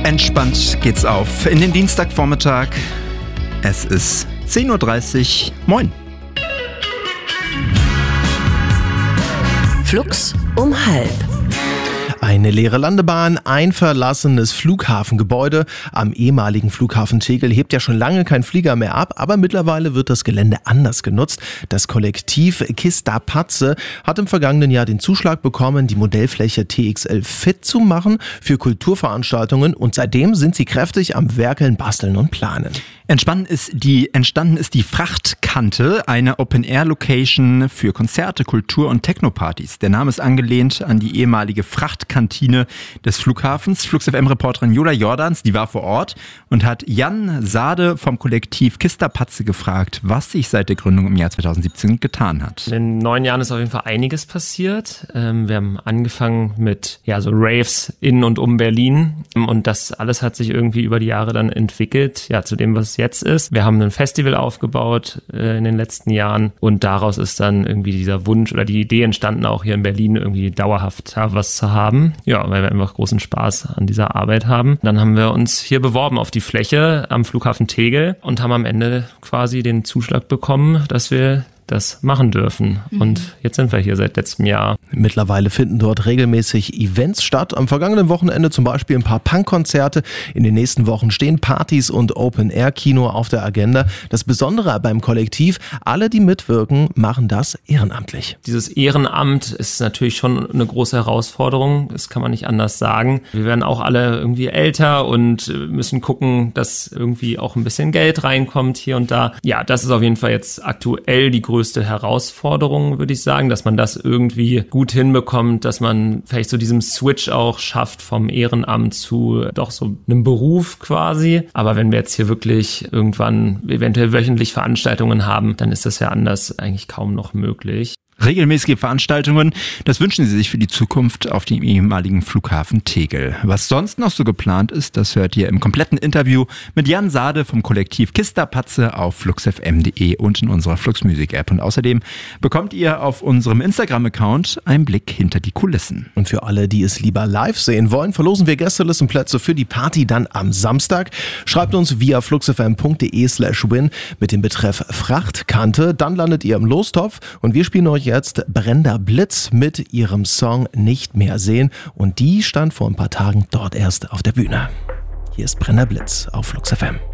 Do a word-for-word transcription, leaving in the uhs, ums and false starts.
Entspannt geht's auf in den Dienstagvormittag. Es ist zehn Uhr dreißig. Moin. Flux um halb. Eine leere Landebahn, ein verlassenes Flughafengebäude. Am ehemaligen Flughafen Tegel hebt ja schon lange kein Flieger mehr ab, aber mittlerweile wird das Gelände anders genutzt. Das Kollektiv Kista Patze hat im vergangenen Jahr den Zuschlag bekommen, die Modellfläche T X L fit zu machen für Kulturveranstaltungen, und seitdem sind sie kräftig am Werkeln, Basteln und Planen. Entstanden ist die, entstanden ist die Frachtkante, eine Open-Air-Location für Konzerte, Kultur- und Techno-Partys. Der Name ist angelehnt an die ehemalige Frachtkantine des Flughafens. Flux F M-Reporterin Jola Jordans, die war vor Ort und hat Jan Sade vom Kollektiv Kista Patze gefragt, was sich seit der Gründung im Jahr zweitausendsiebzehn getan hat. In den neun Jahren ist auf jeden Fall einiges passiert. Wir haben angefangen mit ja so Raves in und um Berlin, und das alles hat sich irgendwie über die Jahre dann entwickelt, ja, zu dem, was jetzt ist. Wir haben ein Festival aufgebaut äh, in den letzten Jahren, und daraus ist dann irgendwie dieser Wunsch oder die Idee entstanden, auch hier in Berlin irgendwie dauerhaft ja, was zu haben. Ja, weil wir einfach großen Spaß an dieser Arbeit haben. Dann haben wir uns hier beworben auf die Fläche am Flughafen Tegel und haben am Ende quasi den Zuschlag bekommen, dass wir das machen dürfen. Mhm. Und jetzt sind wir hier seit letztem Jahr. Mittlerweile finden dort regelmäßig Events statt. Am vergangenen Wochenende zum Beispiel ein paar Punkkonzerte. In den nächsten Wochen stehen Partys und Open-Air-Kino auf der Agenda. Das Besondere beim Kollektiv, alle, die mitwirken, machen das ehrenamtlich. Dieses Ehrenamt ist natürlich schon eine große Herausforderung. Das kann man nicht anders sagen. Wir werden auch alle irgendwie älter und müssen gucken, dass irgendwie auch ein bisschen Geld reinkommt hier und da. Ja, das ist auf jeden Fall jetzt aktuell die größte größte Herausforderung, würde ich sagen, dass man das irgendwie gut hinbekommt, dass man vielleicht so diesen Switch auch schafft vom Ehrenamt zu doch so einem Beruf quasi. Aber wenn wir jetzt hier wirklich irgendwann eventuell wöchentlich Veranstaltungen haben, dann ist das ja anders eigentlich kaum noch möglich. Regelmäßige Veranstaltungen, das wünschen sie sich für die Zukunft auf dem ehemaligen Flughafen Tegel. Was sonst noch so geplant ist, das hört ihr im kompletten Interview mit Jan Sade vom Kollektiv Kista Patze auf flux f m punkt d e und in unserer Flux Music App. Und außerdem bekommt ihr auf unserem Instagram-Account einen Blick hinter die Kulissen. Und für alle, die es lieber live sehen wollen, verlosen wir Gästelistenplätze für die Party dann am Samstag. Schreibt uns via fluxfm punkt de slash win mit dem Betreff Frachtkante. Dann landet ihr im Lostopf, und wir spielen euch jetzt Brenda Blitz mit ihrem Song Nicht mehr sehen, und die stand vor ein paar Tagen dort erst auf der Bühne. Hier ist Brenda Blitz auf Flux F M.